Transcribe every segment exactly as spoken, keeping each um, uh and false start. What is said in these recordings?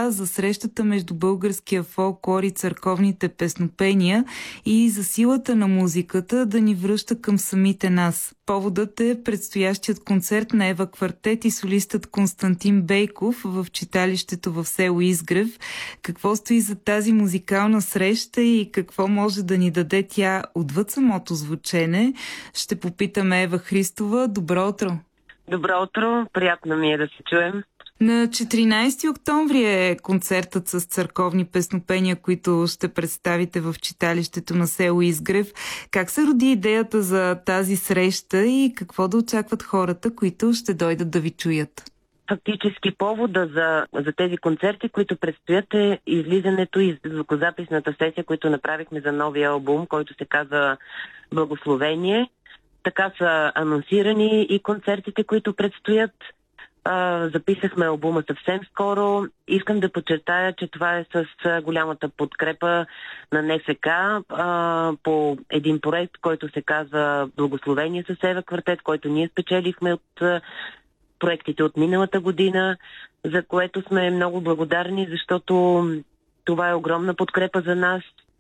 сега за срещата между българския фолклор и църковните песнопения и за силата на музиката да ни връща към самите нас. Поводът е предстоящият концерт на Ева Квартет и солистът Константин Бейков в читалището в село Изгрев. Какво стои за тази музикална среща и какво може да ни даде тя отвъд самото звучене, ще попитаме Ева Христова. Добро утро! Добро утро! Приятно ми е да се чуем. На четиринайсети октомври е концертът с църковни песнопения, които ще представите в читалището на село Изгрев. Как се роди идеята за тази среща и какво да очакват хората, които ще дойдат да ви чуят? Фактически повода за, за тези концерти, които предстоят, е излизането из звукозаписната сесия, които направихме за новия албум, който се казва Благословение. Така са анонсирани и концертите, които предстоят. Uh, записахме албума съвсем скоро. Искам да подчертая, че това е с голямата подкрепа на Н Ф К uh, по един проект, който се казва Благословение с Ева Квартет, който ние спечелихме от uh, проектите от миналата година, за което сме много благодарни, защото това е огромна подкрепа за нас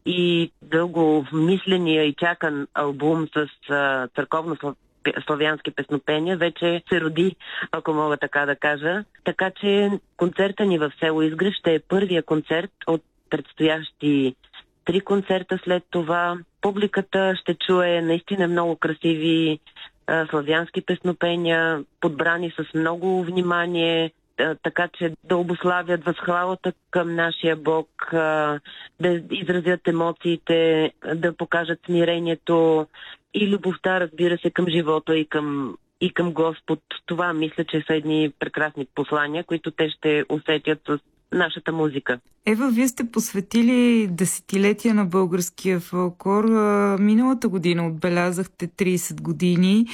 и дълго мисления и чакан албум с uh, църковно славянски песнопения вече се роди, ако мога така да кажа. Така че концерта ни в село Изгрев ще е първия концерт от предстоящи три концерта след това. Публиката ще чуе наистина много красиви а, славянски песнопения, подбрани с много внимание, а, така че да обославят възхвалата към нашия Бог, а, да изразят емоциите, да покажат смирението и любовта, разбира се, към живота и към, и към Господ. Това мисля, че са едни прекрасни послания, които те ще усетят с нашата музика. Ева, вие сте посветили десетилетия на българския фолклор. Миналата година отбелязахте трийсет години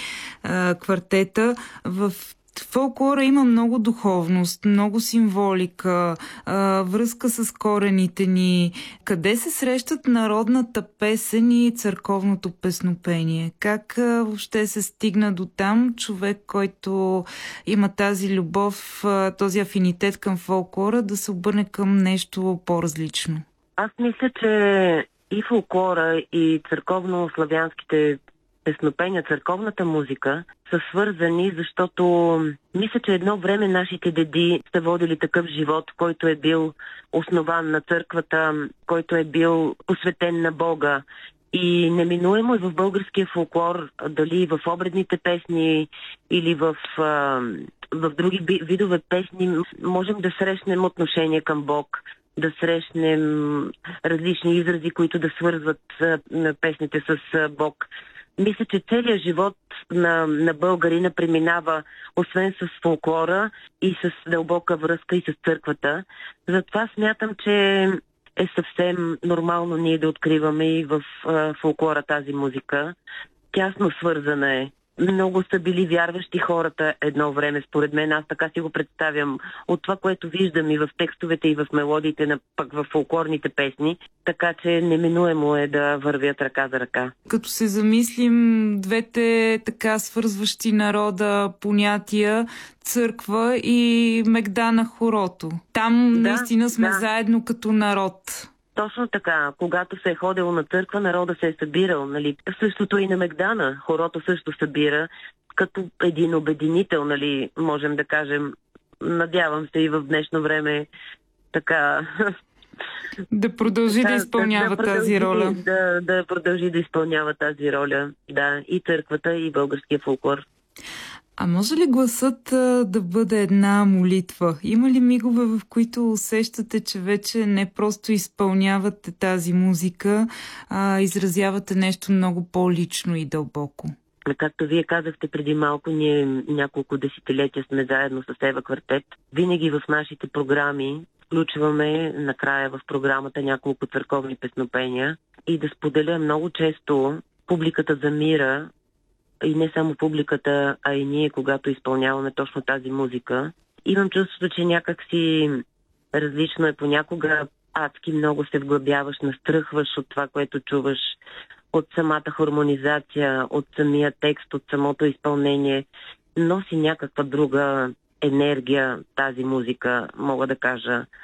квартета. В фолклора има много духовност, много символика, връзка с корените ни. Къде се срещат народната песен и църковното песнопение? Как въобще се стигна до там човек, който има тази любов, този афинитет към фолклора, да се обърне към нещо по-различно? Аз мисля, че и фолклора, и църковно-славянските песнопения, църковната музика са свързани, защото мисля, че едно време нашите деди са водили такъв живот, който е бил основан на църквата, който е бил посветен на Бога. И неминуемо и в българския фолклор, дали в обредните песни или в, в други видове песни, можем да срещнем отношение към Бог, да срещнем различни изрази, които да свързват песните с Бог. Мисля, че целият живот на, на българина преминава освен с фолклора и с дълбока връзка и с църквата. Затова смятам, че е съвсем нормално ние да откриваме и в а, фолклора тази музика. Тясно свързана е. Много са били вярващи хората едно време, според мен. Аз така си го представям от това, което виждам и в текстовете, и в мелодиите, на, пък в фолклорните песни. Така че неминуемо е да вървят ръка за ръка. Като се замислим, двете така свързващи народа понятия, църква и мегда на хорото. Там да, наистина сме да. заедно като народ. Точно така. Когато се е ходило на църква, народа се е събирал. Нали? Същото и на Мегдана. Хорото също събира като един обединител, нали, можем да кажем. Надявам се и в днешно време така... Да продължи да, да изпълнява да, да тази роля. Да, да продължи да изпълнява тази роля. Да, и църквата, и българския фолклор. А може ли гласът а, да бъде една молитва? Има ли мигове, в които усещате, че вече не просто изпълнявате тази музика, а изразявате нещо много по-лично и дълбоко? Както вие казахте преди малко, ние няколко десетилетия сме заедно с Ева Квартет. Винаги в нашите програми включваме накрая в програмата няколко църковни песнопения и да споделя много често публиката за мира. И не само публиката, а и ние, когато изпълняваме точно тази музика. Имам чувството, че някак си различно е понякога. Адски много се вглъбяваш, настръхваш от това, което чуваш, от самата хармонизация, от самия текст, от самото изпълнение. Носи някаква друга енергия тази музика, мога да кажа.